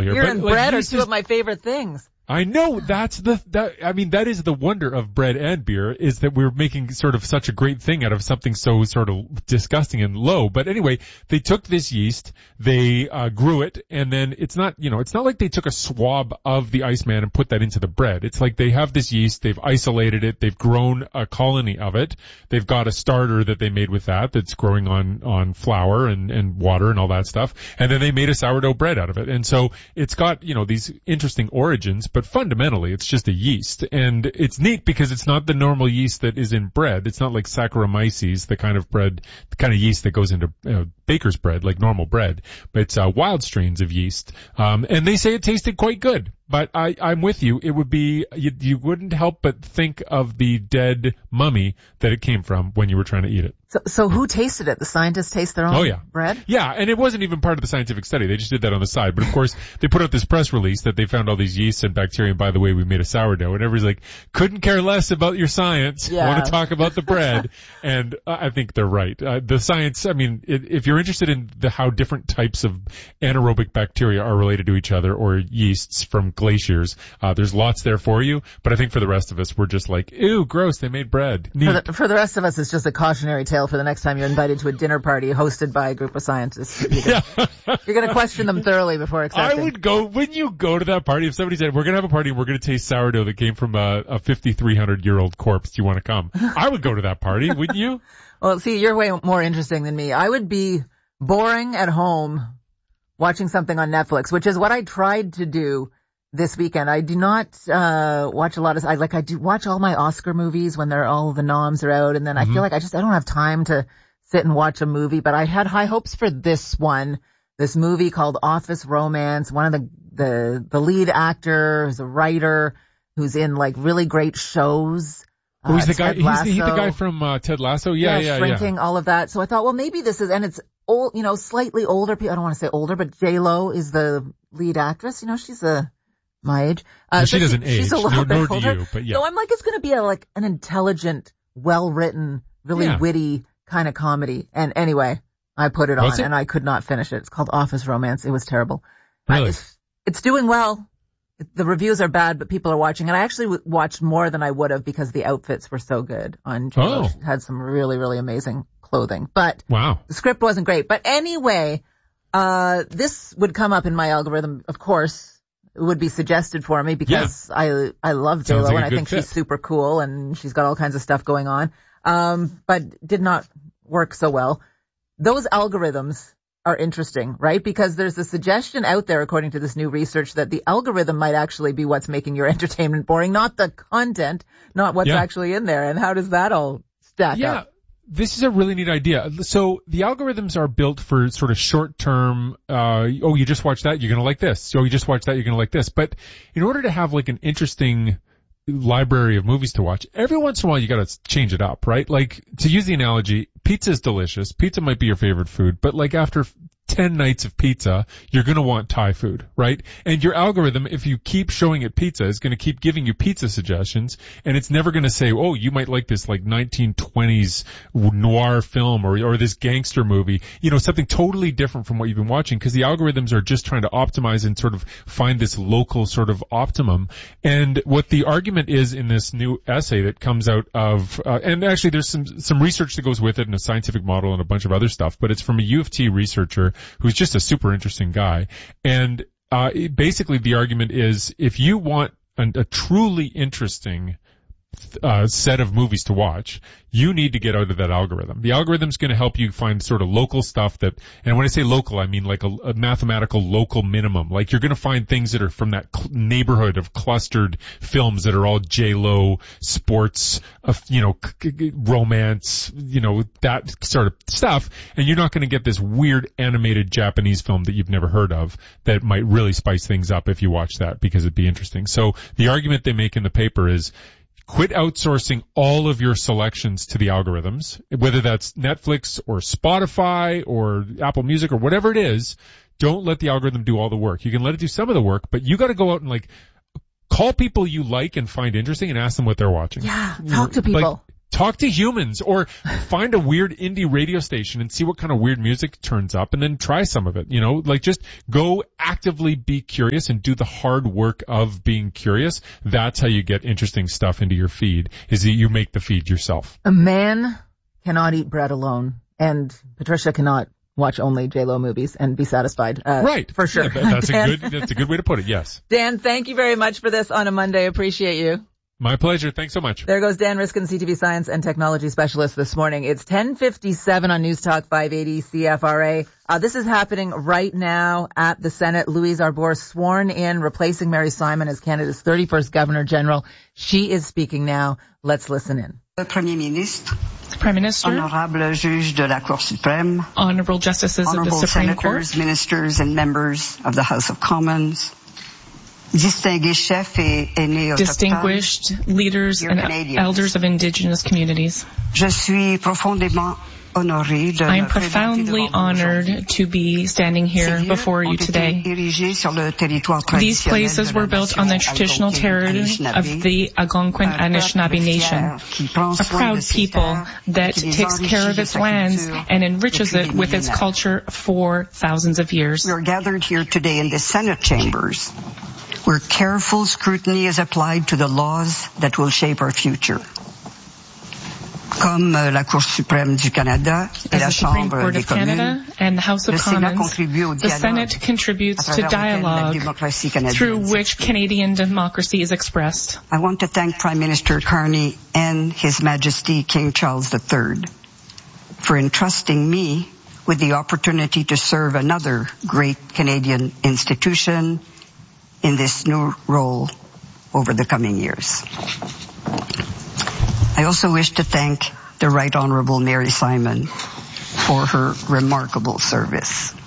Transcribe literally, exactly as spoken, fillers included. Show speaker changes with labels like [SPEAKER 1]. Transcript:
[SPEAKER 1] here.
[SPEAKER 2] Beer
[SPEAKER 1] but,
[SPEAKER 2] and
[SPEAKER 1] like,
[SPEAKER 2] bread are
[SPEAKER 1] yeast
[SPEAKER 2] two
[SPEAKER 1] is-
[SPEAKER 2] of my favorite things.
[SPEAKER 1] I know that's the that I mean that is the wonder of bread and beer is that we're making sort of such a great thing out of something so sort of disgusting and low. But anyway, they took this yeast, they uh, grew it, and then it's not you know it's not like they took a swab of the Iceman and put that into the bread. It's like they have this yeast, they've isolated it, they've grown a colony of it, they've got a starter that they made with that that's growing on on flour and and water and all that stuff, and then they made a sourdough bread out of it. And so it's got you know these interesting origins. But fundamentally, it's just a yeast. And it's neat because it's not the normal yeast that is in bread. It's not like Saccharomyces, the kind of bread, the kind of yeast that goes into uh, baker's bread, like normal bread. But it's uh, wild strains of yeast. Um, and they say it tasted quite good. But I, I'm with you. It would be, you, you wouldn't help but think of the dead mummy that it came from when you were trying to eat it.
[SPEAKER 2] So, so who tasted it? The scientists taste their own
[SPEAKER 1] Oh, yeah.
[SPEAKER 2] bread?
[SPEAKER 1] Yeah, and it wasn't even part of the scientific study. They just did that on the side. But of course, they put out this press release that they found all these yeasts and bacteria, and by the way, we made a sourdough. And everybody's like, couldn't care less about your science.
[SPEAKER 2] Yeah.
[SPEAKER 1] Want to talk about the bread. And uh, I think they're right. Uh, the science, I mean, it, if you're interested in the how different types of anaerobic bacteria are related to each other, or yeasts from glaciers, uh, there's lots there for you. But I think for the rest of us, we're just like, ew, gross, they made bread. Neat.
[SPEAKER 2] For the, for the rest of us, it's just a cautionary tale for the next time you're invited to a dinner party hosted by a group of scientists. You're gonna,
[SPEAKER 1] Yeah.
[SPEAKER 2] you're gonna question them thoroughly before accepting.
[SPEAKER 1] I would go, wouldn't you go to that party if somebody said, we're going to have a party and we're going to taste sourdough that came from a, a fifty-three hundred year old corpse. Do you want to come? I would go to that party, wouldn't you?
[SPEAKER 2] Well, see, you're way more interesting than me. I would be boring at home watching something on Netflix, which is what I tried to do this weekend. I do not uh watch a lot of I like I do watch all my Oscar movies when they're all the noms are out, and then mm-hmm. I feel like I just I don't have time to sit and watch a movie, but I had high hopes for this one. This movie called Office Romance. One of the the the lead actor is a writer who's in like really great shows.
[SPEAKER 1] Oh, he's
[SPEAKER 2] uh,
[SPEAKER 1] the guy.
[SPEAKER 2] Ted
[SPEAKER 1] He's the, he's the
[SPEAKER 2] Lasso.
[SPEAKER 1] guy from uh, Ted Lasso. Yeah, yeah, yeah.
[SPEAKER 2] Shrinking, all of that. So I thought, well, maybe this is, and it's old, you know, slightly older people. I don't want to say older, but J Lo is the lead actress. You know, she's a my age. Uh,
[SPEAKER 1] well, she
[SPEAKER 2] so
[SPEAKER 1] doesn't
[SPEAKER 2] she,
[SPEAKER 1] age.
[SPEAKER 2] She's a little
[SPEAKER 1] nor,
[SPEAKER 2] bit
[SPEAKER 1] nor
[SPEAKER 2] older.
[SPEAKER 1] do you. But yeah.
[SPEAKER 2] So I'm like, it's going to be a like an intelligent, well-written, really
[SPEAKER 1] Yeah.
[SPEAKER 2] witty kind of comedy. And anyway, I put it
[SPEAKER 1] What's
[SPEAKER 2] on
[SPEAKER 1] it?
[SPEAKER 2] and I could not finish it. It's called Office Romance. It was terrible.
[SPEAKER 1] Really?
[SPEAKER 2] I, it's, it's doing well. The reviews are bad, but people are watching. And I actually w- watched more than I would have because the outfits were so good on J Lo.
[SPEAKER 1] Oh.
[SPEAKER 2] She had some really, really amazing clothing. But
[SPEAKER 1] Wow.
[SPEAKER 2] the script wasn't great. But anyway, uh, this would come up in my algorithm, of course. It would be suggested for me because I I love J Lo,
[SPEAKER 1] Sounds like a
[SPEAKER 2] and I
[SPEAKER 1] good
[SPEAKER 2] think
[SPEAKER 1] fit.
[SPEAKER 2] she's super cool and she's got all kinds of stuff going on. Um, but did not work so well. Those algorithms are interesting, right? Because there's a suggestion out there, according to this new research, that the algorithm might actually be what's making your entertainment boring, not the content, not what's
[SPEAKER 1] Yeah.
[SPEAKER 2] actually in there. And how does that all stack
[SPEAKER 1] Yeah.
[SPEAKER 2] up?
[SPEAKER 1] This is a really neat idea. So the algorithms are built for sort of short-term, uh, oh, you just watch that, you're going to like this. Oh, you just watch that, you're going to like this. But in order to have like an interesting library of movies to watch, every once in a while you got to change it up, right? Like, to use the analogy, pizza is delicious. Pizza might be your favorite food, but like after ten nights of pizza, you're going to want Thai food, right? And your algorithm, if you keep showing it pizza, is going to keep giving you pizza suggestions, and it's never going to say, oh, you might like this like nineteen twenties noir film or or this gangster movie, you know, something totally different from what you've been watching, because the algorithms are just trying to optimize and sort of find this local sort of optimum. And what the argument is in this new essay that comes out of, uh, and actually there's some some research that goes with it and a scientific model and a bunch of other stuff, but it's from a U of T researcher who's just a super interesting guy. And uh basically the argument is, if you want an, a truly interesting uh set of movies to watch, you need to get out of that algorithm. The algorithm's going to help you find sort of local stuff that, and when I say local, I mean like a, a mathematical local minimum. Like, you're going to find things that are from that cl- neighborhood of clustered films that are all J-Lo, sports, uh, you know, c- c- romance, you know, that sort of stuff. And you're not going to get this weird animated Japanese film that you've never heard of that might really spice things up if you watch that, because it'd be interesting. So the argument they make in the paper is, quit outsourcing all of your selections to the algorithms, whether that's Netflix or Spotify or Apple Music or whatever it is. Don't let the algorithm do all the work. You can let it do some of the work, but you got to go out and like call people you like and find interesting and ask them what they're watching.
[SPEAKER 2] Yeah, talk to people.
[SPEAKER 1] Like, Talk to humans, or find a weird indie radio station and see what kind of weird music turns up, and then try some of it. You know, like just go actively be curious and do the hard work of being curious. That's how you get interesting stuff into your feed, is that you make the feed yourself.
[SPEAKER 2] A man cannot eat bread alone, and Patricia cannot watch only J-Lo movies and be satisfied. Uh,
[SPEAKER 1] right.
[SPEAKER 2] For sure.
[SPEAKER 1] Yeah, that's a good, that's a good way to put it. Yes.
[SPEAKER 2] Dan, thank you very much for this on a Monday. Appreciate you.
[SPEAKER 1] My pleasure. Thanks so much.
[SPEAKER 2] There goes Dan Riskin, C T V Science and Technology Specialist this morning. It's ten fifty-seven on News Talk five eighty C F R A. Uh, this is happening right now at the Senate. Louise Arbour sworn in, replacing Mary Simon as Canada's thirty-first Governor General. She is speaking now. Let's listen in.
[SPEAKER 3] Premier Ministre,
[SPEAKER 4] Prime Minister,
[SPEAKER 3] Honorable Juge de la Cour suprême,
[SPEAKER 4] Honorable Justices
[SPEAKER 3] Honorable
[SPEAKER 4] of the Supreme
[SPEAKER 3] Senators,
[SPEAKER 4] Court,
[SPEAKER 3] Ministers and Members of the House of Commons, distinguished chefs et aînés autochtones,
[SPEAKER 4] distinguished leaders and
[SPEAKER 3] Canadians.
[SPEAKER 4] elders of indigenous communities.
[SPEAKER 3] Je suis profondément honoré de
[SPEAKER 4] I am
[SPEAKER 3] me présenter
[SPEAKER 4] profoundly
[SPEAKER 3] devant vous
[SPEAKER 4] honored
[SPEAKER 3] aujourd'hui.
[SPEAKER 4] to be standing
[SPEAKER 3] Ces
[SPEAKER 4] here
[SPEAKER 3] lieux
[SPEAKER 4] before
[SPEAKER 3] ont
[SPEAKER 4] you
[SPEAKER 3] été
[SPEAKER 4] today.
[SPEAKER 3] érigés sur le territoire
[SPEAKER 4] These
[SPEAKER 3] traditionnel
[SPEAKER 4] places
[SPEAKER 3] de la
[SPEAKER 4] were built on the
[SPEAKER 3] nation
[SPEAKER 4] traditional
[SPEAKER 3] Algonquin
[SPEAKER 4] territory of
[SPEAKER 3] Anishinaabe,
[SPEAKER 4] the Algonquin
[SPEAKER 3] un peuple
[SPEAKER 4] Anishinaabe
[SPEAKER 3] fier
[SPEAKER 4] Nation,
[SPEAKER 3] qui prend
[SPEAKER 4] a
[SPEAKER 3] soin
[SPEAKER 4] proud
[SPEAKER 3] de ses
[SPEAKER 4] people
[SPEAKER 3] terres,
[SPEAKER 4] that
[SPEAKER 3] qui les
[SPEAKER 4] takes care of
[SPEAKER 3] enrichit de
[SPEAKER 4] its
[SPEAKER 3] sa
[SPEAKER 4] lands
[SPEAKER 3] culture
[SPEAKER 4] and enriches
[SPEAKER 3] depuis
[SPEAKER 4] it
[SPEAKER 3] des
[SPEAKER 4] with its
[SPEAKER 3] millénaires.
[SPEAKER 4] culture for thousands of years.
[SPEAKER 3] We are gathered here today in the Senate chambers, where careful scrutiny is applied to the laws that will shape our future. Comme la Cour suprême du Canada et
[SPEAKER 4] As
[SPEAKER 3] la
[SPEAKER 4] the Supreme
[SPEAKER 3] Chambre
[SPEAKER 4] Court
[SPEAKER 3] des
[SPEAKER 4] of Canada
[SPEAKER 3] communes,
[SPEAKER 4] and the House of
[SPEAKER 3] le Sénat
[SPEAKER 4] Commons,
[SPEAKER 3] contribue au
[SPEAKER 4] the
[SPEAKER 3] dialogue
[SPEAKER 4] Senate contributes
[SPEAKER 3] à
[SPEAKER 4] to
[SPEAKER 3] travers lequel la
[SPEAKER 4] dialogue
[SPEAKER 3] démocratie canadienne
[SPEAKER 4] through which
[SPEAKER 3] s'exprime.
[SPEAKER 4] Canadian democracy is expressed.
[SPEAKER 3] I want to thank Prime Minister Carney and His Majesty King Charles the Third for entrusting me with the opportunity to serve another great Canadian institution in this new role over the coming years. I also wish to thank the Right Honourable Mary Simon for her remarkable service.